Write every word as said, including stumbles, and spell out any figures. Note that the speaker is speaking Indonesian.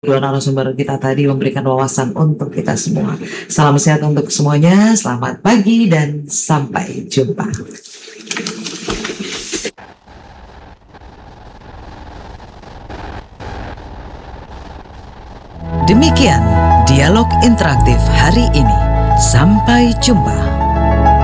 Dua narasumber kita tadi memberikan wawasan untuk kita semua. Salam sehat untuk semuanya, selamat pagi dan sampai jumpa. Demikian dialog interaktif hari ini. Sampai jumpa.